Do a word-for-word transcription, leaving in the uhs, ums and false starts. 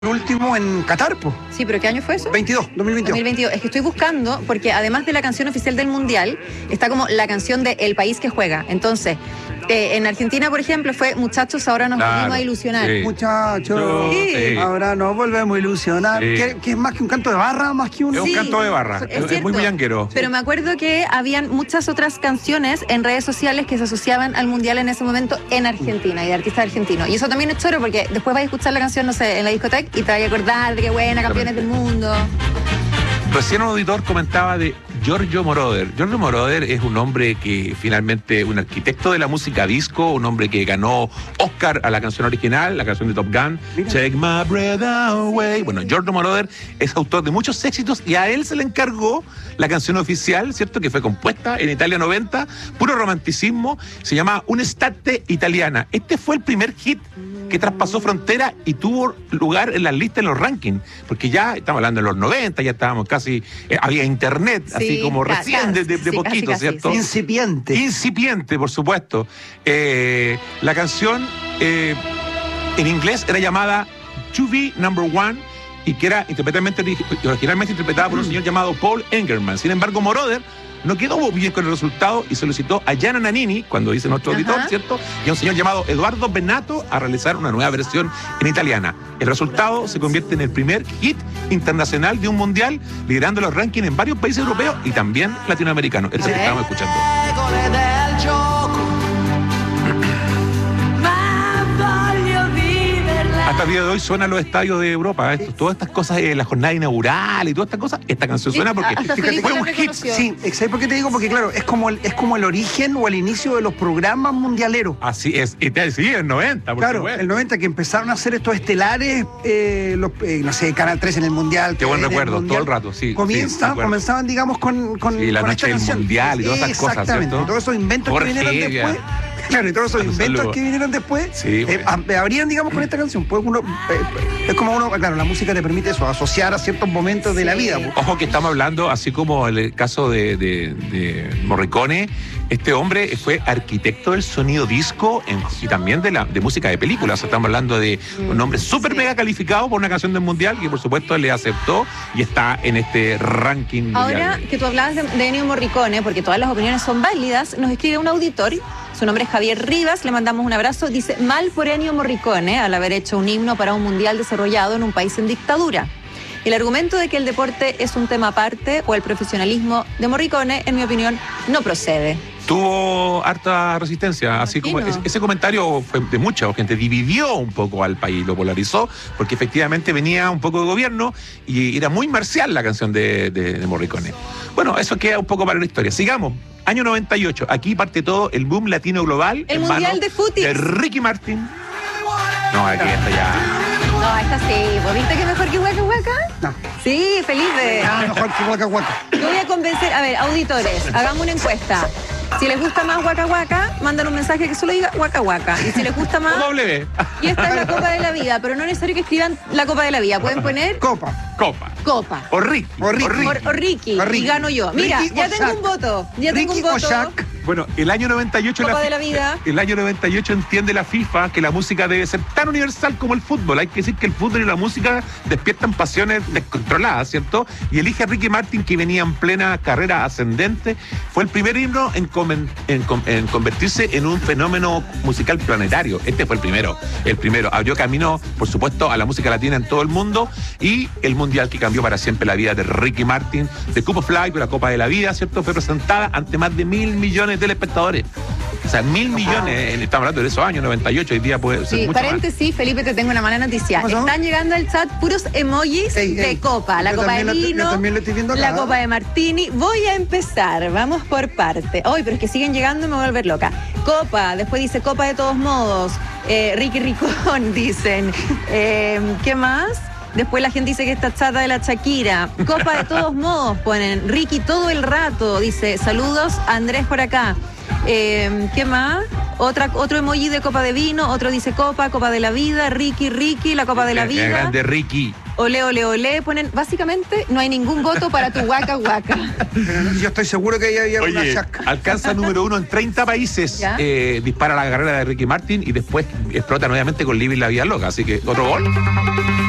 último en Qatar, pues. Sí, pero ¿qué año fue eso? veintidós, dos mil veintidós. dos mil veintidós. Es que estoy buscando, porque además de la canción oficial del Mundial, está como la canción de El País que Juega. Entonces, eh, en Argentina, por ejemplo, fue Muchachos, ahora nos Claro, volvemos a ilusionar. sí. Muchachos, Sí. ahora nos volvemos a ilusionar. Sí. Que, que es más que un canto de barra, más que un... Es un Sí, canto de barra, es es, es cierto. muy bullanguero. Pero me acuerdo que habían muchas otras canciones en redes sociales que se asociaban al Mundial en ese momento en Argentina y de artistas argentinos. Y eso también es choro porque después vas a escuchar la canción, no sé, en la discoteca y te vas a acordar de qué buena, campeones del mundo. Recién un auditor comentaba de Giorgio Moroder. Giorgio Moroder es un hombre que finalmente, un arquitecto de la música disco, un hombre que ganó Oscar a la canción original, la canción de Top Gun, Mira. Take My Breath Away. Bueno, Giorgio Moroder es autor de muchos éxitos y a él se le encargó la canción oficial, ¿cierto? Que fue compuesta en Italia noventa, puro romanticismo, se llama Un'estate italiana. Este fue el primer hit que traspasó frontera y tuvo lugar en las listas, en los rankings, porque ya estamos hablando de los noventa, ya estábamos casi, eh, había internet, Sí, así como ca- recién, casi, de, de- de sí, poquito, casi, casi, ¿cierto? sí. Incipiente. Incipiente, por supuesto. Eh, la canción eh, en inglés era llamada To Be Number One y que era interpretalmente, originalmente interpretada por un señor llamado Paul Engerman. Sin embargo, Moroder no quedó bien con el resultado y solicitó a Gianna Nannini, cuando dice nuestro auditor, Ajá. ¿cierto? Y a un señor llamado Eduardo Benato a realizar una nueva versión en italiana. El resultado se convierte en el primer hit internacional de un mundial, liderando los rankings en varios países europeos y también latinoamericanos. Este A que ver. estamos escuchando. regole del gioco, ma voglio viverla. Hasta el día de hoy suenan los estadios de Europa. Esto, todas estas cosas, eh, la jornada inaugural y todas estas cosas, esta canción suena porque Hasta fíjate, Felipe fue la un hit. reconoció. Sí, ¿sabes por qué te digo? Porque claro, es como el, es como el origen o el inicio de los programas mundialeros. Así es. Y te sí, en noventa, por Claro, supuesto. el noventa que empezaron a hacer estos estelares, eh, los, eh, no sé, Canal tres en el Mundial. Qué buen T V en el recuerdo, Mundial. todo el rato, sí, sí, Comienza, me acuerdo. comenzaban, digamos, con, con, Sí, la con noche esta del canción. Mundial y todas esas cosas, Exactamente, ¿cierto? todos esos inventos Jorge que vinieron Evia. después. Claro, y todos esos Un inventos saludo. que vinieron después, Sí, eh, bueno. ab- abrían, digamos, con esta canción. Pues uno, eh, es como uno, claro, la música te permite eso, asociar a ciertos momentos de la Sí. vida. pues. Ojo que estamos hablando, así como el caso de, de, de Morricone, este hombre fue arquitecto del sonido disco en- y también de la de música de películas. O sea, estamos hablando de un hombre súper Sí. mega calificado por una canción del Mundial que por supuesto le aceptó y está en este ranking Ahora mundial. que tú hablabas de, de Ennio Morricone, porque todas las opiniones son válidas, nos escribe un auditor, su nombre es Javier Rivas, le mandamos un abrazo, dice, mal por Ennio Morricone al haber hecho un himno para un mundial desarrollado en un país en dictadura. El argumento de que el deporte es un tema aparte o el profesionalismo de Morricone, en mi opinión, no procede. Tuvo harta resistencia, así como Imagino. es- ese comentario fue de mucha gente, dividió un poco al país, lo polarizó, porque efectivamente venía un poco de gobierno y era muy marcial la canción de, de- de Morricone. Bueno, eso queda un poco para la historia. Sigamos. Año noventa y ocho, aquí parte todo el boom latino global. El en Mundial manos de Footies. De Ricky Martin. No, aquí está ya. No, esta sí, ¿vos viste que mejor que Huaca Huaca? No. Sí, Felipe. Ah, mejor que Waka Waka. Yo voy a convencer, a ver, auditores, hagamos una encuesta. Si les gusta más Waka Waka, mandan un mensaje que solo diga Waka Waka. Y si les gusta más, W. y esta es la Copa de la Vida, pero no es necesario que escriban la Copa de la Vida. Pueden poner Copa. Copa. Copa. O Ricky. O Ricky. O, o Ricky, O Ricky. y gano yo. Mira, Ricky ya o tengo Shaq. un voto. Ya tengo Ricky un o voto. Shaq. Bueno, el año noventa y ocho... Copa la, de la vida. El año noventa y ocho entiende la FIFA que la música debe ser tan universal como el fútbol. Hay que decir que el fútbol y la música despiertan pasiones descontroladas, ¿cierto? Y elige a Ricky Martin, que venía en plena carrera ascendente. Fue el primer himno en, comen- en com- en convertirse en un fenómeno musical planetario. Este fue el primero. El primero. Abrió camino, por supuesto, a la música latina en todo el mundo y el mundial que cambió para siempre la vida de Ricky Martin. The Cup of Life, la Copa de la Vida, ¿cierto? Fue presentada ante más de mil millones de telespectadores. O sea, mil millones, en- estamos hablando de esos años, noventa y ocho, hoy día puede ser Sí, mucho más. paréntesis, Felipe, te tengo una mala noticia. ¿Qué pasó? Están llegando al chat puros emojis Ey, de ey. copa. La Yo copa de también la- yo vino, también lo estoy viendo acá. la copa de martini. Voy a empezar, vamos por parte. Hoy, pero es que siguen llegando y me voy a volver loca. Copa, después dice copa de todos modos. Eh, Ricky Ricón, dicen. Eh, ¿Qué más? Después la gente dice que está chata de la Shakira. Copa de todos modos, ponen. Ricky todo el rato, dice. Saludos, Andrés por acá. Eh, ¿Qué más? Otra, otro emoji de copa de vino, otro dice copa, copa de la vida, Ricky, Ricky, la copa de la Qué vida. grande Ricky. Ole, ole, ole. Ponen, básicamente, no hay ningún voto para tu Waka Waka. Pero no, yo estoy seguro que ahí había una Oye, Shaq. alcanza número uno en treinta países, ¿Ya? eh, dispara la carrera de Ricky Martin y después explota nuevamente con Living la Vida Loca. Así que otro gol.